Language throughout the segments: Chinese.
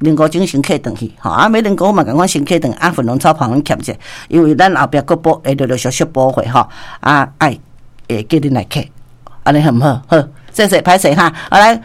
人工精先客转去，吼啊，买人工嘛，赶快先客转，啊，粉红草旁欠者，因为咱后壁个补会陆陆续续补回吼，啊，爱叫恁来客，安尼好唔好？好，谢谢，歹势哈，好来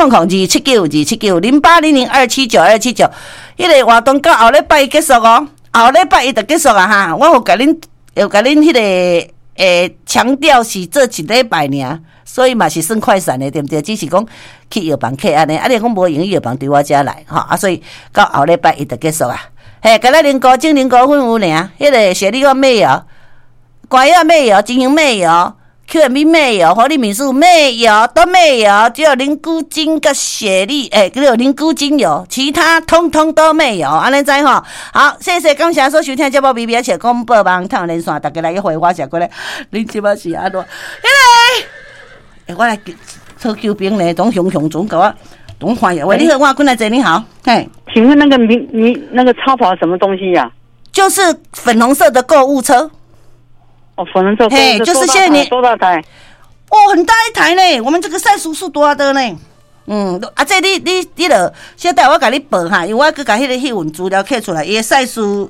，0892800279279，迄个活动到后礼拜结束哦，后礼拜伊就结束啊哈，我有甲恁迄个强调是这一礼拜尔。所以嘛是算快闪的，对不对？只是讲去药房客安尼，你讲无用药房对我遮来，吼啊，所以到后礼拜伊就结束啊。嘿，今日零高精灵高粉有尔，迄个雪莉个妹油、乖药妹油、金银妹油、QMB 妹油、活力敏素妹油都妹油，只有灵菇精跟雪莉，只有灵菇精油，其他通通都没有，安尼知吼。好，谢谢感谢所收听节目 BB 且广播网探连线，大家来一回我写过来，恁即摆是安怎？我来抽救兵呢，总熊总给我总欢迎。喂，你好，我过来这你好。嘿， 请问那个你那个超跑什么东西呀？ 就是粉红色的购物车。 哦，粉红色购物车。嘿， 就是现在你多大台？ 哦，很大一台呢。我们这个赛叔是多的呢。这你了，现在我给你报哈，因为我去把迄个迄份资料刻出来，伊的赛数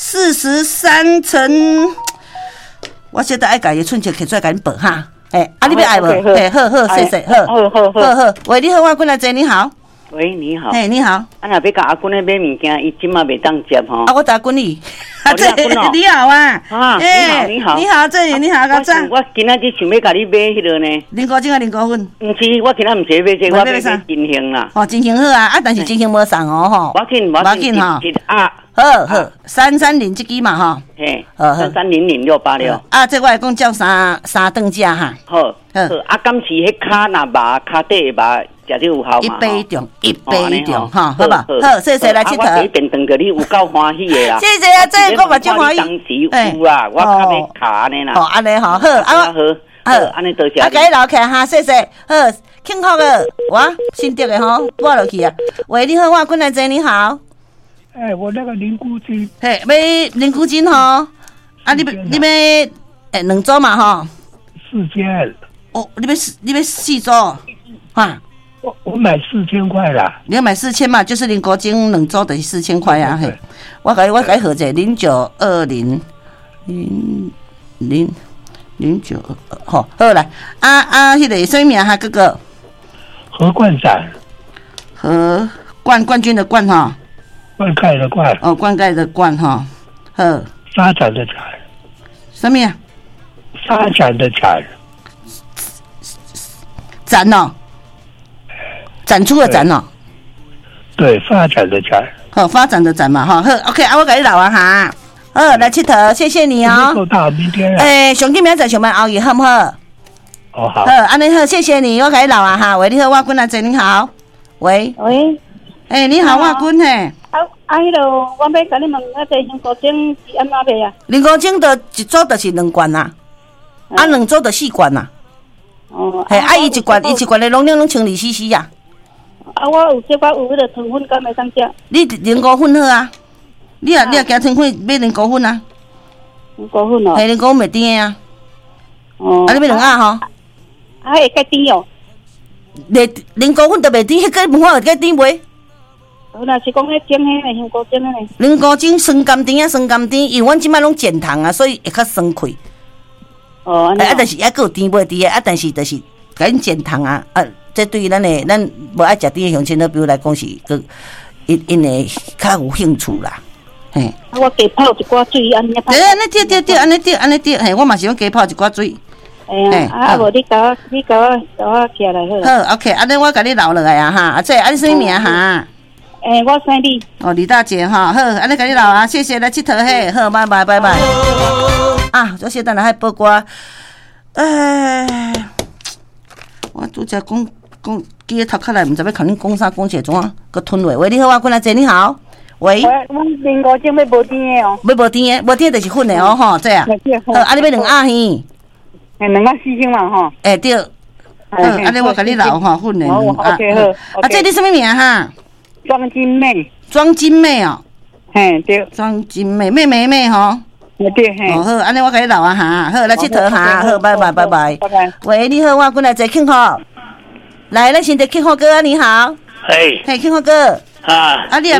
43乘，我现在爱把伊寸尺刻出来给你报哈。你要爱无？好，谢谢，好。喂，你好，我过来坐，你好。 喂，你好。 你好。 若要甲阿君咧买物件，伊即马袂当接吼。 我打滚你。 你好啊。 你好。 你好，这里你好，高赞。 我今仔日想要甲你买迄个呢。 零高精啊，零高粉。 毋是，我今仔毋是买这，我买金星啦。 哦，金星好啊，但是金星无送哦，吼。 我紧吼。 好，3301这支嘛吼。 嘿，3300-686。 这我来讲叫三顿价哈。 好。敢是迄骹若麻骹底麻。食着有效嘛？ 一杯中，哈，好吧？好，谢谢来佚佗。 我便当个你有够欢喜的啦！ 谢谢啊，这个我嘛真欢喜。 当时有啦，我较要卡安尼啦。 哦，安尼好，好， 安尼多谢。 啊，给你留起哈，谢谢。好，庆贺个，我新得的吼，拨落去啊。喂，你好，我过来坐，你好。 我那个灵菇精。 嘿，买灵菇精吼。啊，你要2组嘛吼 ？4件。 哦，你要4组，哈。 我买4000块啦。 你要买4000嘛，就是零国精2周等于4000块啊。嘿，我改合者09200009好来迄个什么名哈哥哥？ 何冠展。 何冠军的冠哈。 灌溉的灌。 哦，灌溉的灌哈。好。 沙展的展。 什么呀？ 沙展的展。 展哦。展出的展哦， 对，发展的展， 好，发展的展嘛，哈，好 ，OK， 我给你留啊哈，好，来佚佗，谢谢你哦。 够大，明天上今明仔上班熬夜好不好？ 哦好， 安尼好，谢谢你，我给你留啊哈，喂，你好，我君阿姐，你好，喂，你好，我君嘿。 迄落，我要甲你问，这香菇精是安怎卖啊？ 香菇精的一组就是2罐呐，2组就4罐呐。哦，嘿，伊一罐的容量拢1000cc 呀。 我有这有迄个糖粉，敢会当食？ 你零股粉好啊，你也加糖粉买零股粉啊。 零股粉哦。 嘿，零股粉袂甜啊。哦。你要2盒吼？ 会较甜哦。 零股粉都袂甜，迄个文化会较甜袂？ 若是讲迄种迄香菇精诶。 零股精酸甘甜，因为阮即摆拢减糖啊，所以会较酸气。哦。但是还佫有甜袂甜的，但是就是甲因减糖啊。这对于咱无爱食甜的乡亲，比如来讲是个因会较有兴趣啦。嘿， 我加泡一寡水，安尼泡。 对，安尼对，嘿，我嘛是用加泡一寡水。 无你甲我起来好。 好 ，OK， 安尼我甲你留落来啊哈，这你什么名哈？ 我姓李。 哦，李大姐哈，好，安尼甲你留啊，谢谢来佚佗嘿，好，拜拜。啊，这些等下还报歌，我拄则讲记咧头壳内，毋知要甲恁讲啥，讲些怎啊？佮吞落。喂，你好，我过来坐，你好。喂。 我零股精要无甜的哦。 要无甜的，无甜的就是粉的哦，吼，这啊。好，你要2盒嘿。 2盒4000万吼。 对。好，你我甲你留吼，粉的2盒。好。这你什么名哈？ 庄金妹。 庄金妹哦。 嘿，对。 庄金妹，妹吼。 对嘿。 好，安尼我甲你留啊哈，好，来佚佗哈，好，拜拜。喂，你好，我过来坐，庆贺。来，咱先得庆贺哥，你好。 嘿， 庆贺哥。 你